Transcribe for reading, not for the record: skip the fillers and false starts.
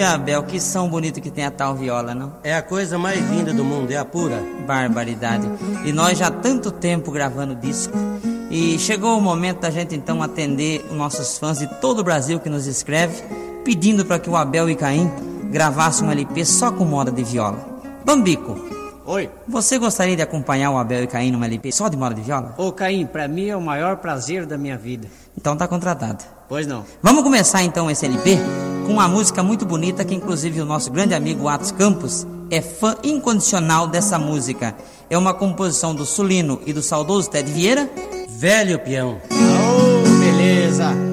Abel, que som bonito que tem a tal viola, não? É a coisa mais linda do mundo, é a pura. Barbaridade. E nós já há tanto tempo gravando disco. E chegou o momento da gente então atender os nossos fãs de todo o Brasil que nos escreve, pedindo para que o Abel e Caim gravassem um LP só com moda de viola. Bambico. Oi. Você gostaria de acompanhar o Abel e Caim numa LP só de moda de viola? Ô Caim, pra mim é o maior prazer da minha vida. Então tá contratado. Pois não. Vamos começar então esse LP com uma música muito bonita que inclusive o nosso grande amigo Atos Campos é fã incondicional dessa música. É uma composição do Sulino e do saudoso Ted Vieira. Velho Peão. Oh, beleza.